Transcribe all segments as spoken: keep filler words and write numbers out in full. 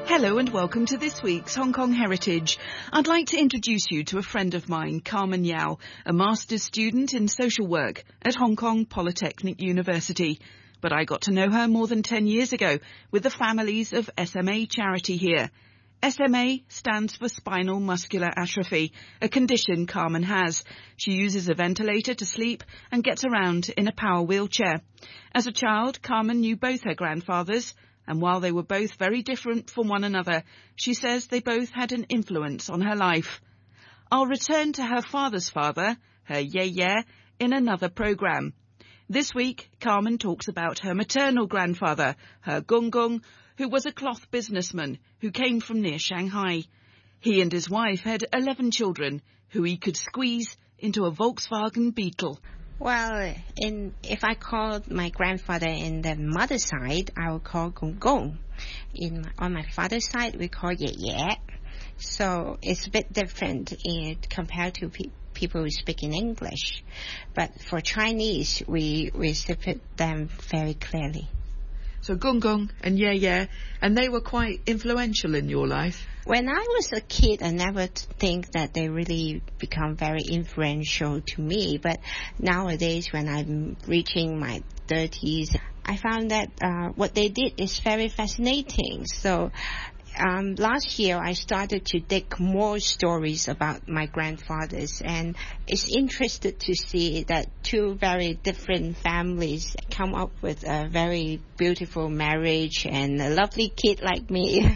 Hello and welcome to this week's Hong Kong Heritage. I'd like to introduce you to a friend of mine, Carmen Yao, a master's student in social work at Hong Kong Polytechnic University. But I got to know her more than ten years ago with the families of S M A charity here. S M A stands for spinal muscular atrophy, a condition Carmen has. She uses a ventilator to sleep and gets around in a power wheelchair. As a child, Carmen knew both her grandfathers, and while they were both very different from one another, she says they both had an influence on her life. I'll return to her father's father, her Ye Ye, in another programme. This week, Carmen talks about her maternal grandfather, her Gung Gung, who was a cloth businessman who came from near Shanghai. He and his wife had eleven children, who he could squeeze into a Volkswagen Beetle. Well, in, if I call my grandfather in the mother's side, I will call Gong Gong. In, on my father's side, we call Ye Ye. So it's a bit different in, compared to pe- people who speak in English. But for Chinese, we, we separate them very clearly. So Gung Gung and Ye Ye, and they were quite influential in your life? When I was a kid, I never think that they really become very influential to me. But nowadays, when I'm reaching my thirties, I found that uh, what they did is very fascinating. So um, last year, I started to dig more stories about my grandfathers, and it's interesting to see that two very different families come up with a very beautiful marriage and a lovely kid like me.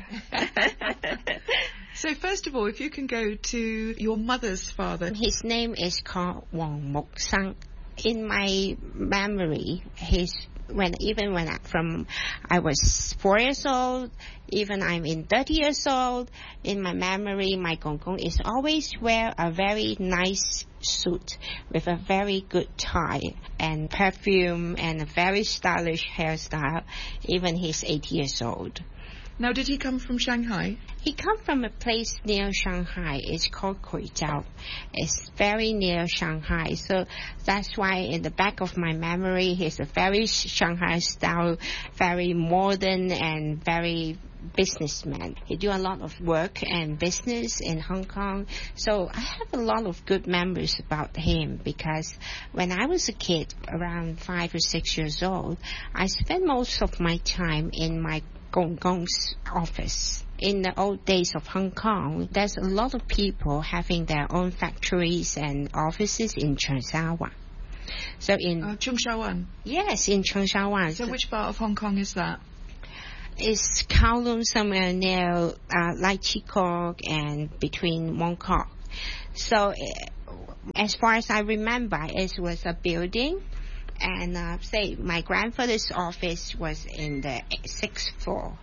So first of all, if you can go to your mother's father. His name is called Wang Mok Sang. In my memory, his when even when I, from I was four years old, even I'm in thirty years old, in my memory, my Gong Gong is always wear a very nice suit with a very good tie and perfume and a very stylish hairstyle. Even he's eighty years old. Now, did he come from Shanghai? He come from a place near Shanghai. It's called Guizhou. It's very near Shanghai. So that's why in the back of my memory, he's a very Shanghai style, very modern and very businessman. He do a lot of work and business in Hong Kong. So I have a lot of good memories about him because when I was a kid, around five or six years old, I spent most of my time in my Gong Gong's office. In the old days of Hong Kong, there's a lot of people having their own factories and offices in Cheung Sha Wan. So in uh, Cheung Sha Wan? Yes, in Cheung Sha Wan. So which part of Hong Kong is that? It's Kowloon, somewhere near uh, Lai Chi Kok and between Mong Kok. So uh, as far as I remember, it was a building. And uh, say my grandfather's office was in the sixth floor.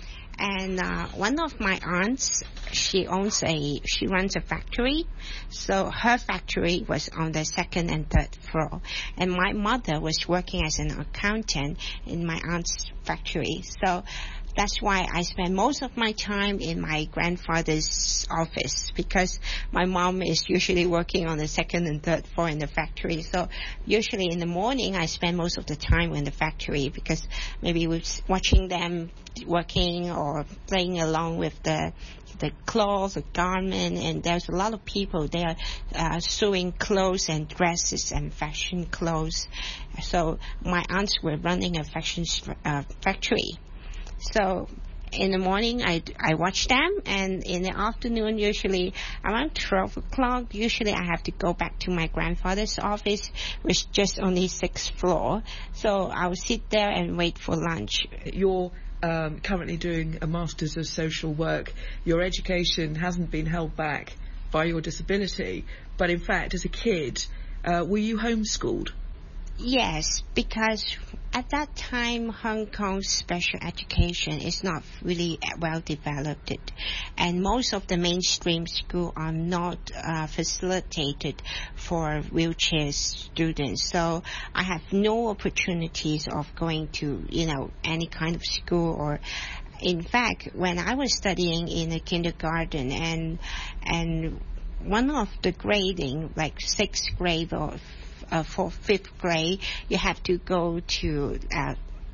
And uh, one of my aunts, she owns a, she runs a factory. So her factory was on the second and third floor. And my mother was working as an accountant in my aunt's factory. So that's why I spend most of my time in my grandfather's office, because my mom is usually working on the second and third floor in the factory. So usually in the morning, I spend most of the time in the factory because maybe we're watching them working or playing along with the the clothes, the garment, and there's a lot of people there uh, sewing clothes and dresses and fashion clothes. So my aunts were running a fashion uh, factory. So in the morning, I, I watch them, and in the afternoon, usually around twelve o'clock, usually I have to go back to my grandfather's office, which just only sixth floor. So I will sit there and wait for lunch. You're um, currently doing a Masters of Social Work. Your education hasn't been held back by your disability, but in fact, as a kid, uh, were you homeschooled? Yes, because at that time, Hong Kong's special education is not really well developed, and most of the mainstream schools are not uh, facilitated for wheelchair students. So I have no opportunities of going to, you know, any kind of school. Or in fact, when I was studying in a kindergarten and and one of the grading, like sixth grade or Uh, for fifth grade, you have to go to uh,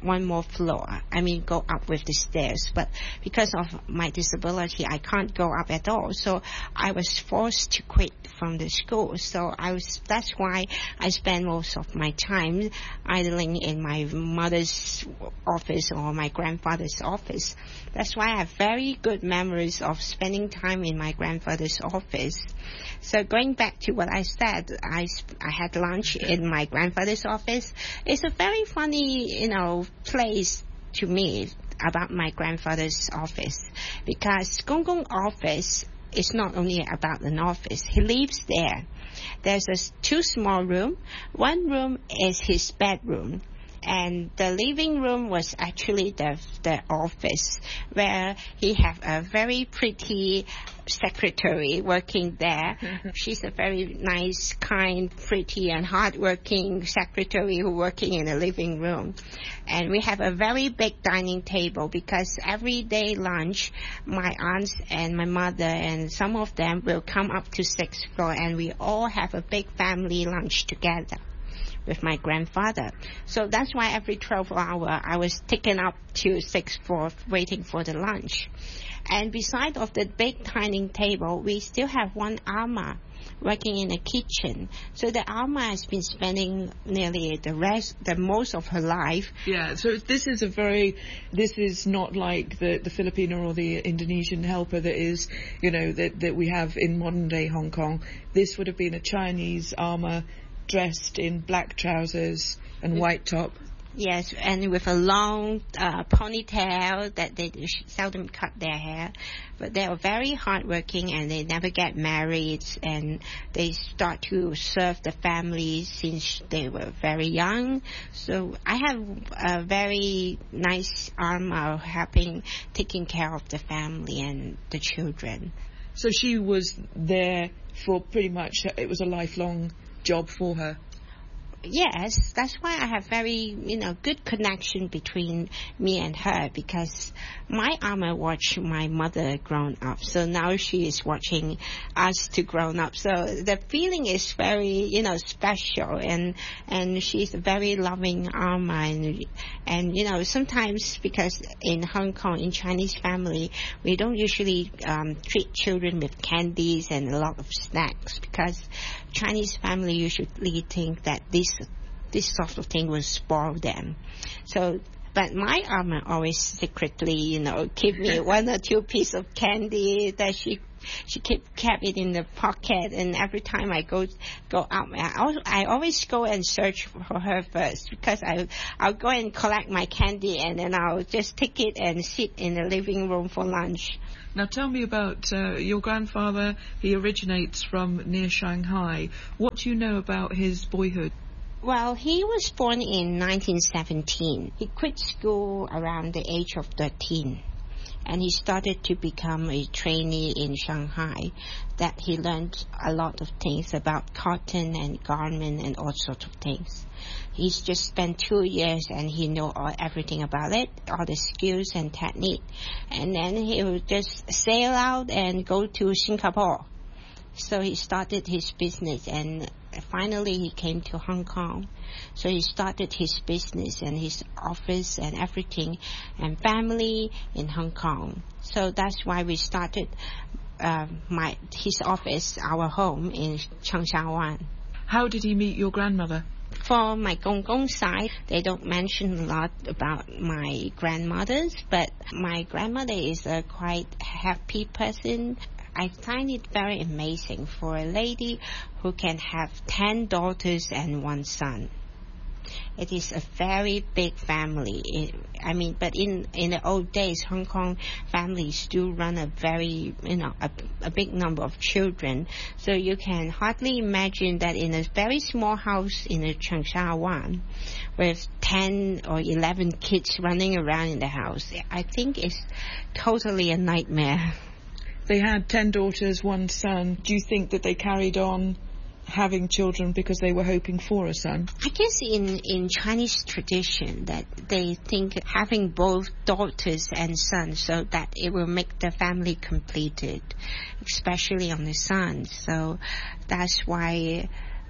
one more floor. I mean, go up with the stairs. But because of my disability, I can't go up at all. So I was forced to quit from the school. So I was. That's why I spend most of my time idling in my mother's office or my grandfather's office. That's why I have very good memories of spending time in my grandfather's office. So going back to what I said, I, I had lunch in my grandfather's office. It's a very funny, you know, place to me about my grandfather's office, because Gong Gong office is not only about an office. He lives there. There's a two small room. One room is his bedroom, and the living room was actually the the office, where he have a very pretty secretary working there. She's a very nice, kind, pretty, and hardworking secretary who working in the living room. And we have a very big dining table, because every day lunch, my aunts and my mother and some of them will come up to sixth floor, and we all have a big family lunch together with my grandfather. So that's why every twelve hour I was taken up to sixth floor waiting for the lunch. And beside of the big dining table, we still have one Alma working in the kitchen. So the Alma has been spending nearly the rest, the most of her life. Yeah, so this is a very, this is not like the, the Filipino or the Indonesian helper that is, you know, that, that we have in modern day Hong Kong. This would have been a Chinese Alma dressed in black trousers and white top. Yes, and with a long uh, ponytail that they seldom cut their hair. But they are very hardworking, and they never get married, and they start to serve the family since they were very young. So I have a very nice arm of helping, taking care of the family and the children. So she was there for pretty much, it was a lifelong job for her. Yes, that's why I have very, you know, good connection between me and her, because my Alma watched my mother grown up, so now she is watching us to grown up. So the feeling is very, you know, special, and and she's a very loving Alma, and and you know, sometimes because in Hong Kong, in Chinese family, we don't usually um, treat children with candies and a lot of snacks, because Chinese family usually think that this this sort of thing will spoil them. So, but my Alma always secretly, you know, give me one or two pieces of candy that she she keep kept it in the pocket. And every time I go go out, I, I always go and search for her first, because I I'll go and collect my candy, and then I'll just take it and sit in the living room for lunch. Now tell me about uh, your grandfather. He originates from near Shanghai. What do you know about his boyhood? Well, he was born in nineteen seventeen. He quit school around the age of thirteen. And he started to become a trainee in Shanghai, that he learned a lot of things about cotton and garment and all sorts of things. He's just spent two years and he know all, everything about it, all the skills and technique. And then he would just sail out and go to Singapore. So he started his business, and finally he came to Hong Kong. So he started his business and his office and everything and family in Hong Kong. So that's why we started uh, my his office, our home in Cheung Sha Wan. How did he meet your grandmother? For my Gong Gong side, they don't mention a lot about my grandmothers, but my grandmother is a quite happy person. I find it very amazing for a lady who can have ten daughters and one son. It is a very big family. It, I mean, but in, in the old days, Hong Kong families do run a very, you know, a, a big number of children. So you can hardly imagine that in a very small house in the Cheung Sha Wan, with ten or eleven kids running around in the house, I think it's totally a nightmare. They had ten daughters, one son. Do you think that they carried on having children because they were hoping for a son? I guess in, in Chinese tradition that they think having both daughters and sons, so that it will make the family completed, especially on the sons. So that's why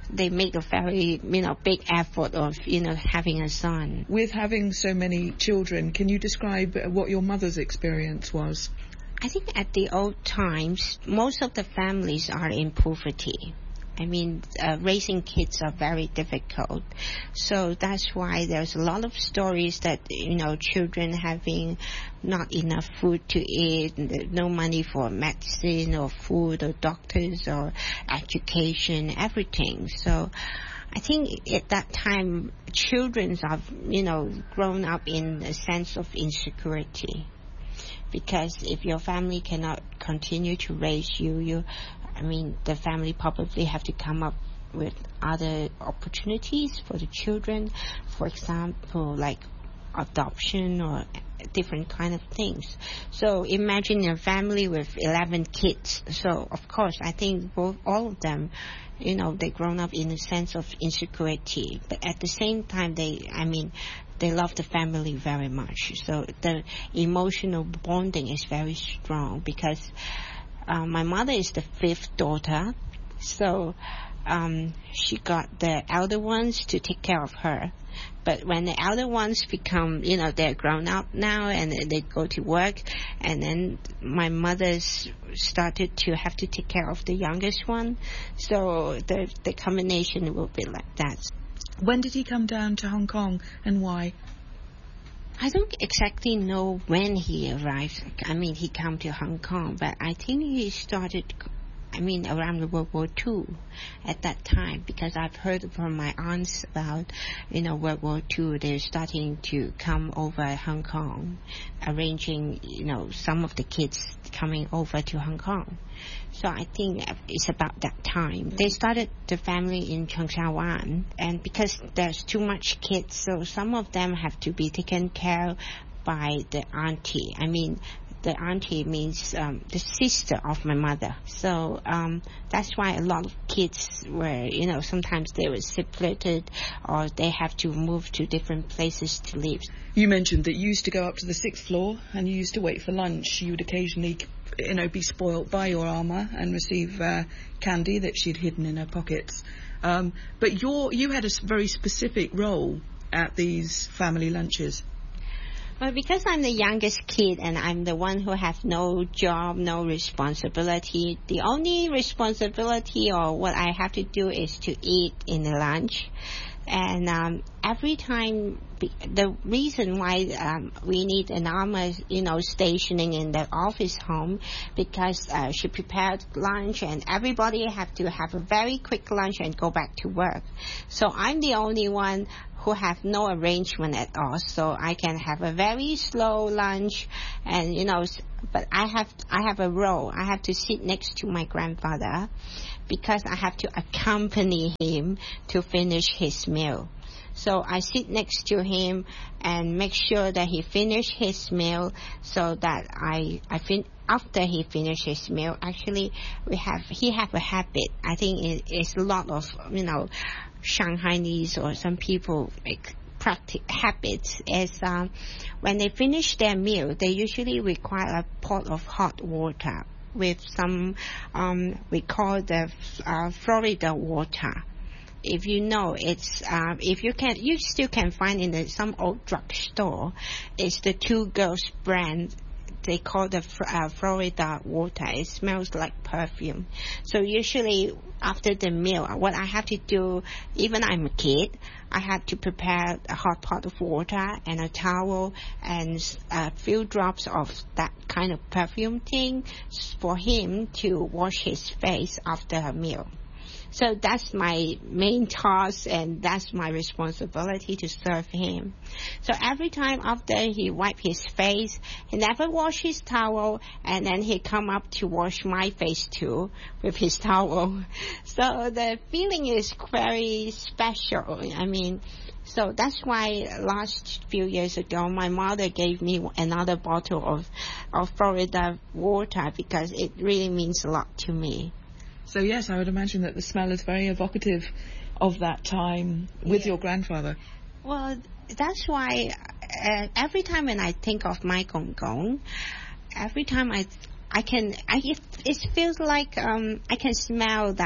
they make a very, you know, big effort of, you know, having a son. With having so many children, can you describe what your mother's experience was? I think at the old times, most of the families are in poverty. I mean, uh, raising kids are very difficult. So that's why there's a lot of stories that, you know, children having not enough food to eat, no money for medicine or food or doctors or education, everything. So I think at that time, children are, you know, grown up in a sense of insecurity. Because if your family cannot continue to raise you, you, I mean, the family probably have to come up with other opportunities for the children. For example, like adoption or different kind of things. So imagine a family with eleven kids. So of course, I think both all of them, you know, they grown up in a sense of insecurity. But at the same time, they, I mean, they love the family very much. So the emotional bonding is very strong because uh, my mother is the fifth daughter. So um, she got the elder ones to take care of her. But when the elder ones become, you know, they're grown up now and they go to work, and then my mother started to have to take care of the youngest one. So the the combination will be like that. When did he come down to Hong Kong and why? I don't exactly know when he arrived. I mean, he came to Hong Kong, but I think he started, I mean, around World War Two at that time, because I've heard from my aunts about, you know, World War Two, they're starting to come over Hong Kong, arranging, you know, some of the kids coming over to Hong Kong. So I think it's about that time. They started the family in Cheung Sha Wan, and because there's too much kids, so some of them have to be taken care by the auntie. I mean, the auntie means um, the sister of my mother. So um, that's why a lot of kids were, you know, sometimes they were separated or they have to move to different places to live. You mentioned that you used to go up to the sixth floor and you used to wait for lunch. You would occasionally, you know, be spoilt by your Ama and receive uh, candy that she'd hidden in her pockets. Um, but you're, you had a very specific role at these family lunches. Well, because I'm the youngest kid and I'm the one who has no job, no responsibility, the only responsibility or what I have to do is to eat in the lunch. And um, every time, the reason why um, we need an Ama, you know, stationing in the office home, because uh, she prepared lunch and everybody have to have a very quick lunch and go back to work. So I'm the only one who have no arrangement at all. So I can have a very slow lunch, and you know, but I have I have a role. I have to sit next to my grandfather, because I have to accompany him to finish his meal. So I sit next to him and make sure that he finish his meal, so that I I fin- after he finishes his meal, actually we have he have a habit. I think it, it's a lot of, you know, Shanghainese or some people like practice habits is um, when they finish their meal, they usually require a pot of hot water with some um, we call the uh, Florida water. If you know, it's uh, if you can, you still can find in the, some old drugstore. It's the Two Girls brand. They call the uh, Florida water. It smells like perfume. So usually after the meal, what I have to do, even I'm a kid, I have to prepare a hot pot of water and a towel and a few drops of that kind of perfume thing for him to wash his face after a meal. So that's my main task, and that's my responsibility to serve him. So every time after he wipe his face, he never wash his towel, and then he come up to wash my face too with his towel. So the feeling is very special. I mean, so that's why last few years ago, my mother gave me another bottle of, of Florida water, because it really means a lot to me. So yes, I would imagine that the smell is very evocative of that time with yeah. your grandfather. Well, that's why uh, every time when I think of my Gong Gong, every time I I can, I, it, it feels like um, I can smell that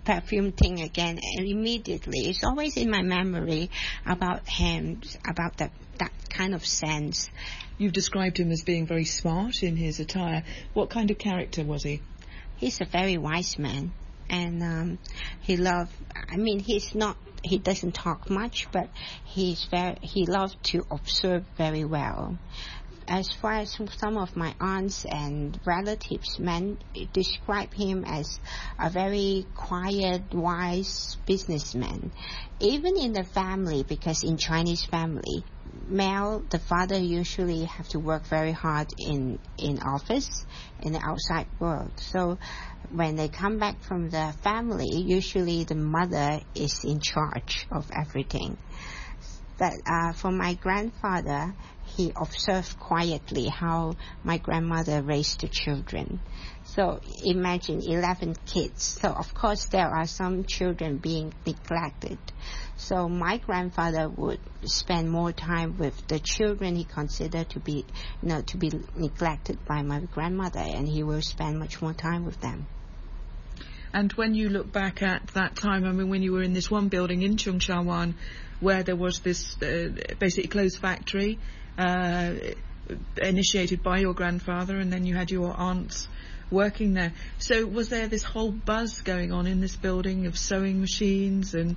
perfume thing again, and immediately it's always in my memory about him, about that that kind of sense. You've described him as being very smart in his attire. What kind of character was he? He's a very wise man, and um, he loved. I mean, he's not. He doesn't talk much, but he's very. He loves to observe very well. As far as some of my aunts and relatives men describe him as a very quiet, wise businessman. Even in the family, because in Chinese family, male, the father usually have to work very hard in, in office, in the outside world. So when they come back from the family, usually the mother is in charge of everything. But uh, for my grandfather, he observed quietly how my grandmother raised the children. So imagine eleven kids. So of course there are some children being neglected. So my grandfather would spend more time with the children he considered to be, you know, to be neglected by my grandmother, and he will spend much more time with them. And when you look back at that time, I mean, when you were in this one building in Cheung Sha Wan, where there was this uh, basically closed factory, uh, initiated by your grandfather, and then you had your aunts working there. So was there this whole buzz going on in this building of sewing machines and...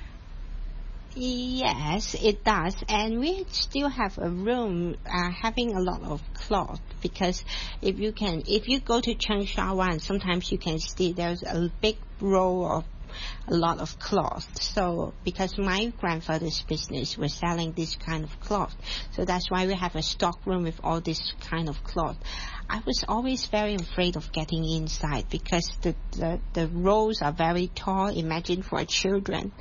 Yes, it does, and we still have a room uh, having a lot of cloth, because if you can, if you go to Cheung Sha Wan, sometimes you can see there's a big row of a lot of cloth. So because my grandfather's business was selling this kind of cloth, so that's why we have a stock room with all this kind of cloth. I was always very afraid of getting inside, because the the, the rows are very tall. Imagine for children.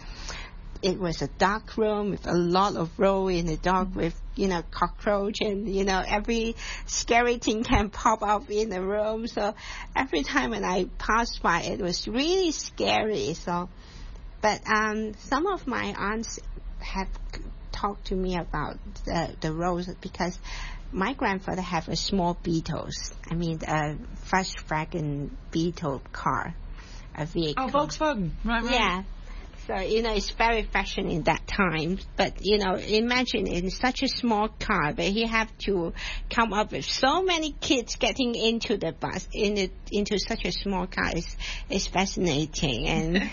It was a dark room with a lot of row in the dark with, you know, cockroach and, you know, every scary thing can pop up in the room. So every time when I passed by, it was really scary. So, but um, some of my aunts have talked to me about the, the rows, because my grandfather had a small Beetles. I mean, a Volkswagen Beetle car, a vehicle. Oh, Volkswagen, right, right. Yeah. So, you know, it's very fashion in that time. But, you know, imagine in such a small car, but he have to come up with so many kids getting into the bus, in it, into such a small car. It's, it's fascinating. And,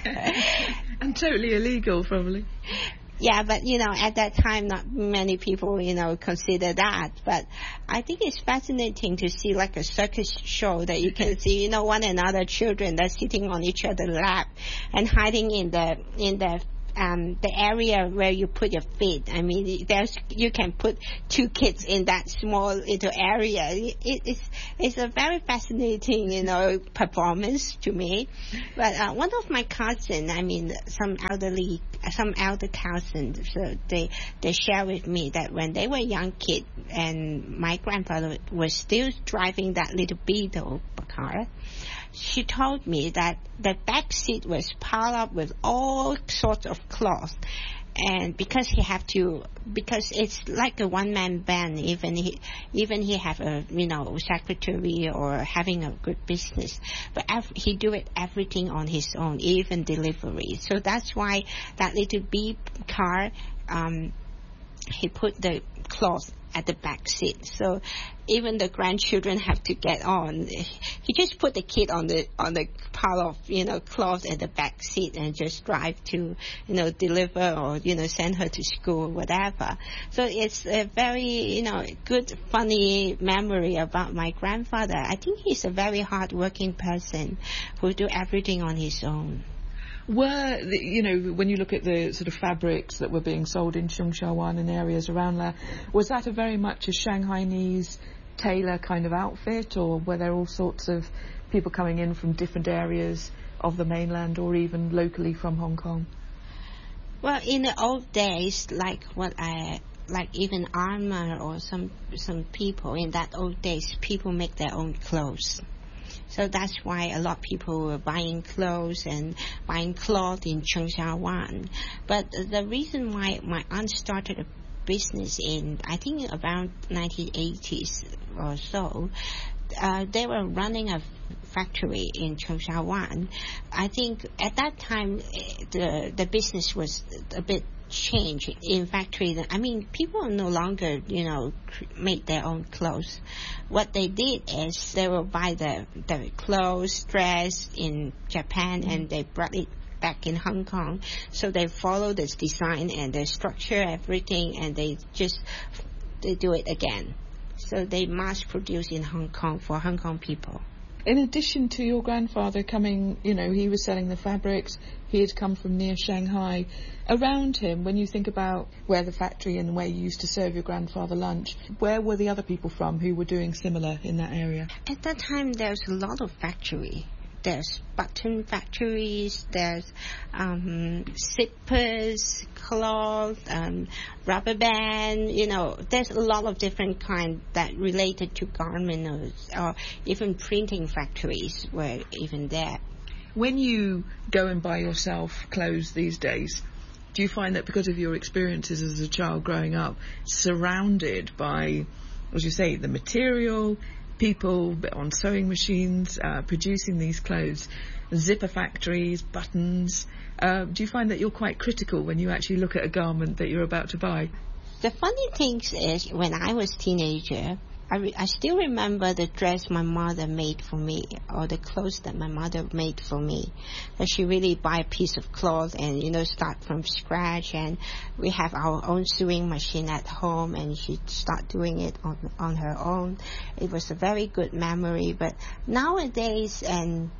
and totally illegal, probably. Yeah, but, you know, at that time, not many people, you know, consider that. But I think it's fascinating to see like a circus show that you can see, you know, one another children that's sitting on each other's lap and hiding in the, in the, um, the area where you put your feet. I mean, there's, you can put two kids in that small little area. It, it's, it's a very fascinating, you know, performance to me. But, uh, one of my cousins, I mean, some elderly, some elder cousins, so they, they share with me that when they were young kids and my grandfather was still driving that little Beetle car, she told me that the back seat was piled up with all sorts of cloth, and because he have to, because it's like a one-man band, even he, even he have a, you know, secretary or having a good business, but ev- he do it everything on his own, even delivery. So that's why that little beep car, um, he put the cloth at the back seat, so even the grandchildren have to get on. He just put the kid on the on the pile of, you know, cloth at the back seat and just drive to, you know, deliver or, you know, send her to school or whatever. So it's a very, you know, good, funny memory about my grandfather. I think he's a very hard-working person who do everything on his own. Were, the, you know, when you look at the sort of fabrics that were being sold in Cheung Sha Wan and areas around there, was that a very much a Shanghainese tailor kind of outfit, or were there all sorts of people coming in from different areas of the mainland or even locally from Hong Kong? Well, in the old days, like what I, like even Armour or some some people in that old days, people make their own clothes. So that's why a lot of people were buying clothes and buying cloth in Cheung Sha Wan. But the reason why my aunt started a business in, I think around nineteen eighties or so, uh, they were running a factory in Cheung Sha Wan. I think at that time the the business was a bit changed in factory. I mean, people no longer, you know, make their own clothes. What they did is they will buy the the clothes, dress in Japan, mm-hmm. and they brought it back in Hong Kong. So they follow this design and the structure, everything, and they just they do it again. So they mass produce in Hong Kong for Hong Kong people. In addition to your grandfather coming, you know, he was selling the fabrics, he had come from near Shanghai. Around him, when you think about where the factory and where you used to serve your grandfather lunch, where were the other people from who were doing similar in that area? At that time, there's a lot of factory. There's button factories, there's um, zippers, cloth, um, rubber band, you know, there's a lot of different kind that related to garment or, or even printing factories were even there. When you go and buy yourself clothes these days, do you find that because of your experiences as a child growing up, surrounded by, as you say, the material, people on sewing machines uh, producing these clothes, zipper factories, buttons, uh, do you find that you're quite critical when you actually look at a garment that you're about to buy? The funny thing is, when I was a teenager, I, re- I still remember the dress my mother made for me, or the clothes that my mother made for me. That she really buy a piece of cloth and, you know, start from scratch. And we have our own sewing machine at home, and she start doing it on on her own. It was a very good memory. But nowadays, and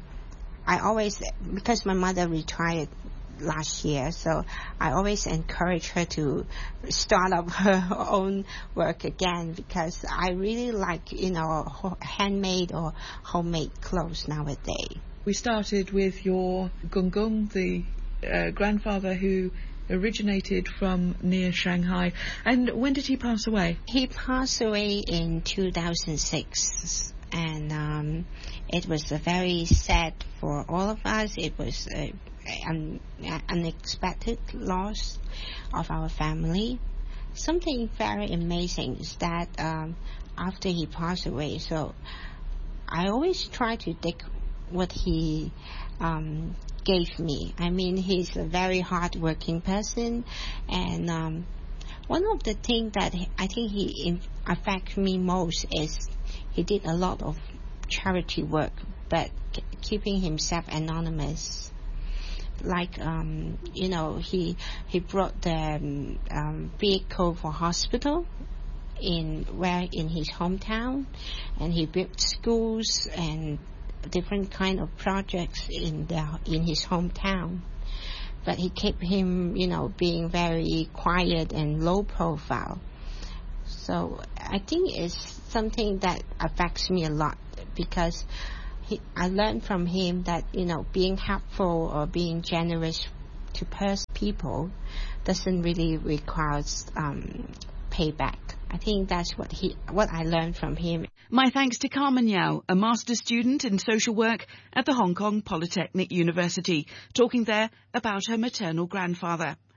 I always, because my mother retired last year, so I always encourage her to start up her own work again, because I really like, you know, handmade or homemade clothes nowadays. We started with your Gung Gung, the uh, grandfather who originated from near Shanghai. And when did he pass away? He passed away in two thousand six. And um, it was a very sad for all of us. It was a, an unexpected loss of our family. Something very amazing is that um, after he passed away, so I always try to think what he um, gave me. I mean, he's a very hard-working person, and um, one of the things that I think he affected me most is he did a lot of charity work, but k- keeping himself anonymous. Like, um, you know, he he brought the um, um, vehicle for hospital in where in his hometown, and he built schools and different kind of projects in the in his hometown. But he kept him, you know, being very quiet and low profile. So I think it's something that affects me a lot, because he, I learned from him that, you know, being helpful or being generous to pers- people doesn't really require um, payback. I think that's what he, what I learned from him. My thanks to Carmen Yao, a master's student in social work at the Hong Kong Polytechnic University, talking there about her maternal grandfather.